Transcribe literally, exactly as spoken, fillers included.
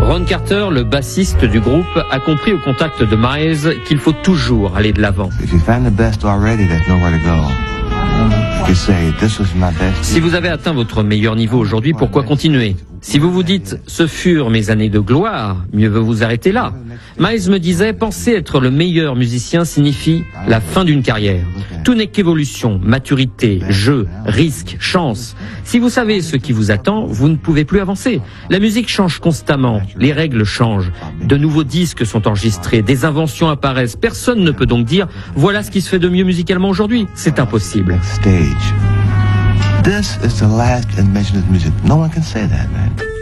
Ron Carter, le bassiste du groupe, a compris au contact de Miles qu'il faut toujours aller de l'avant. Si vous avez atteint votre meilleur niveau aujourd'hui, pourquoi continuer? Si vous vous dites « ce furent mes années de gloire », mieux vaut vous arrêter là. Miles me disait « penser être le meilleur musicien signifie la fin d'une carrière. Tout n'est qu'évolution, maturité, jeu, risque, chance. Si vous savez ce qui vous attend, vous ne pouvez plus avancer. La musique change constamment, les règles changent. De nouveaux disques sont enregistrés, des inventions apparaissent. Personne ne peut donc dire « voilà ce qui se fait de mieux musicalement aujourd'hui ». C'est impossible. This is the last invention of music. No one can say that, man.